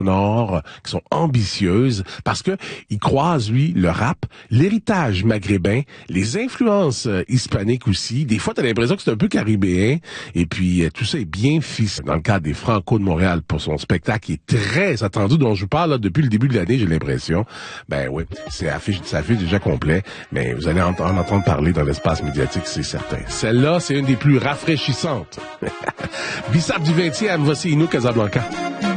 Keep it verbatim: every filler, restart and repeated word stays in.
Nord, qui sont ambitieuses, parce que il croise, lui, le rap, l'héritage maghrébin, les influences euh, hispaniques aussi. Des fois, t'as l'impression que c'est un peu caribéen, et puis euh, tout ça est bien ficelé. Dans le cadre des Franco de Montréal, pour son spectacle qui est très attendu, dont je vous parle là, depuis le début de l'année, j'ai l'impression. Ben oui, c'est affiche, ça affiche déjà complet, mais vous allez en, en entendre parler dans l'espace médiatique, c'est certain. Celle-là, c'est une des plus rafraîchissantes. Bissap du vingtième, voici Inou Casablanca.